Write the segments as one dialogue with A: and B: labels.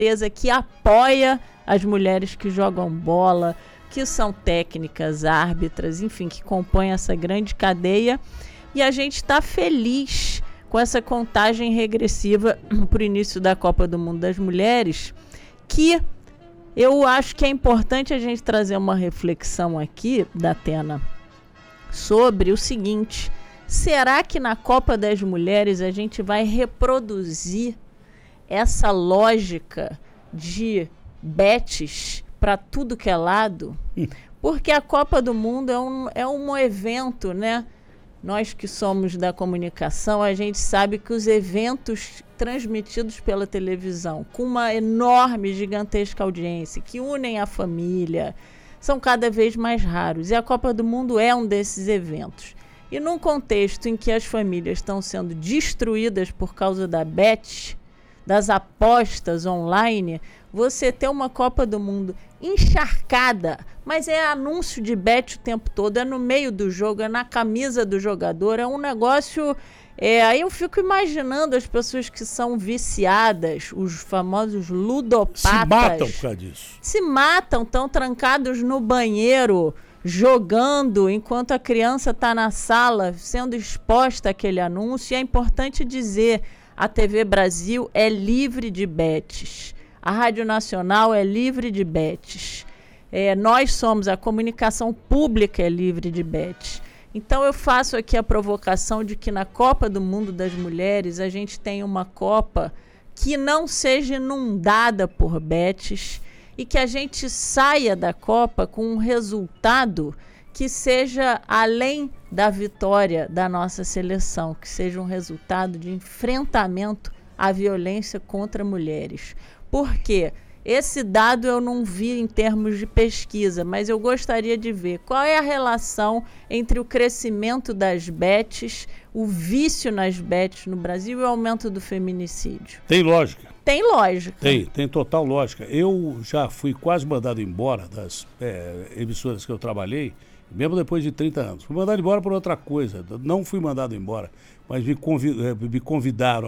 A: empresa que apoia as mulheres que jogam bola, que são técnicas, árbitras, enfim, que compõem essa grande cadeia. E a gente está feliz com essa contagem regressiva para o início da Copa do Mundo das Mulheres, que eu acho que é importante a gente trazer uma reflexão aqui, Datena, sobre o seguinte: será que na Copa das Mulheres a gente vai reproduzir essa lógica de bets para tudo que é lado? Porque a Copa do Mundo é um evento, né? Nós que somos da comunicação, a gente sabe que os eventos transmitidos pela televisão, com uma enorme, gigantesca audiência, que unem a família, são cada vez mais raros. E a Copa do Mundo é um desses eventos. E num contexto em que as famílias estão sendo destruídas por causa da bet, das apostas online, você ter uma Copa do Mundo encharcada, mas é anúncio de bet o tempo todo, é no meio do jogo, é na camisa do jogador, é um negócio... aí eu fico imaginando as pessoas que são viciadas, os famosos ludopatas.
B: Se matam por causa disso.
A: Se matam, estão trancados no banheiro, jogando, enquanto a criança está na sala, sendo exposta àquele anúncio. E é importante dizer, a TV Brasil é livre de bets. A Rádio Nacional é livre de bets. Nós somos, a comunicação pública é livre de bets. Então eu faço aqui a provocação de que na Copa do Mundo das Mulheres a gente tem uma Copa que não seja inundada por bets e que a gente saia da Copa com um resultado que seja além da vitória da nossa seleção, que seja um resultado de enfrentamento à violência contra mulheres. Por quê? Esse dado eu não vi em termos de pesquisa, mas eu gostaria de ver qual é a relação entre o crescimento das bets, o vício nas bets no Brasil e o aumento do feminicídio.
B: Tem lógica.
A: Tem lógica.
B: Tem total lógica. Eu já fui quase mandado embora das emissoras que eu trabalhei, mesmo depois de 30 anos. Fui mandado embora por outra coisa. Não fui mandado embora, mas me convidaram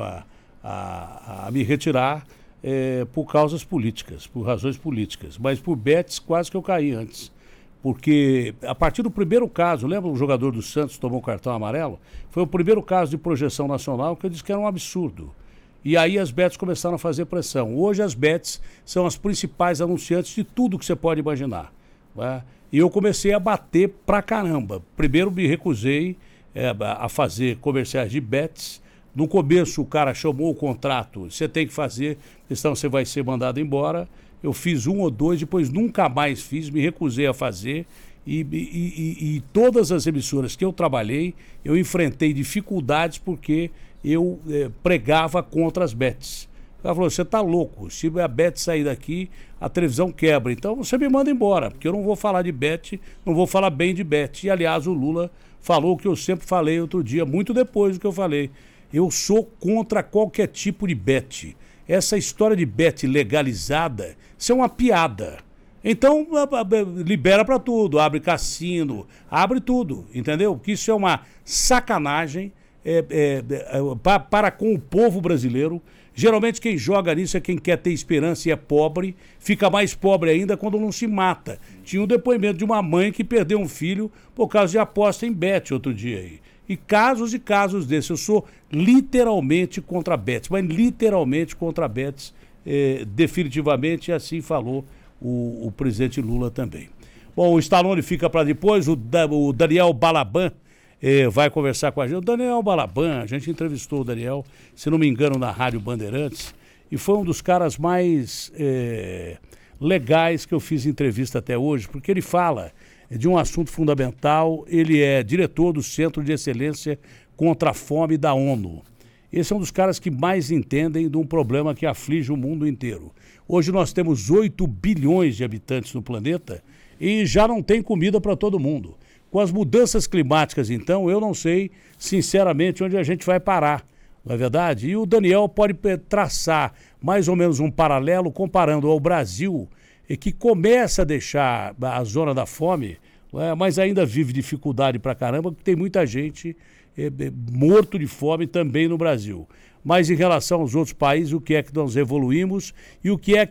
B: a me retirar por causas políticas, por razões políticas. Mas por bets quase que eu caí antes. Porque a partir do primeiro caso, lembra o jogador do Santos tomou o cartão amarelo? Foi o primeiro caso de projeção nacional que eu disse que era um absurdo. E aí as bets começaram a fazer pressão. Hoje as bets são as principais anunciantes de tudo que você pode imaginar, né? E eu comecei a bater pra caramba. Primeiro me recusei a fazer comerciais de bets. No começo o cara chamou o contrato, você tem que fazer, senão você vai ser mandado embora. Eu fiz 1 ou 2, depois nunca mais fiz, me recusei a fazer. E todas as emissoras que eu trabalhei, eu enfrentei dificuldades porque eu pregava contra as bets. Ela falou, você está louco, se a bet sair daqui, a televisão quebra, então você me manda embora, porque eu não vou falar de bet, não vou falar bem de bet. E aliás o Lula falou o que eu sempre falei outro dia, muito depois do que eu falei. Eu sou contra qualquer tipo de bet. Essa história de bet legalizada, isso é uma piada. Então, libera para tudo, abre cassino, abre tudo, entendeu? Porque isso é uma sacanagem para com o povo brasileiro. Geralmente quem joga nisso é quem quer ter esperança e é pobre, fica mais pobre ainda quando não se mata. Tinha um depoimento de uma mãe que perdeu um filho por causa de aposta em bet outro dia aí. E casos desses. Eu sou literalmente contra bets, mas literalmente contra bets, definitivamente, assim falou o presidente Lula também. Bom, o Stallone fica para depois, o Daniel Balaban vai conversar com a gente. O Daniel Balaban, a gente entrevistou o Daniel, se não me engano, na Rádio Bandeirantes, e foi um dos caras mais legais que eu fiz entrevista até hoje, porque ele fala de um assunto fundamental. Ele é diretor do Centro de Excelência contra a Fome da ONU. Esse é um dos caras que mais entendem de um problema que aflige o mundo inteiro. Hoje nós temos 8 bilhões de habitantes no planeta e já não tem comida para todo mundo. Com as mudanças climáticas, então, eu não sei, sinceramente, onde a gente vai parar, não é verdade? E o Daniel pode traçar mais ou menos um paralelo comparando ao Brasil, que começa a deixar a zona da fome, mas ainda vive dificuldade pra caramba, porque tem muita gente morto de fome também no Brasil. Mas em relação aos outros países, o que é que nós evoluímos e o que é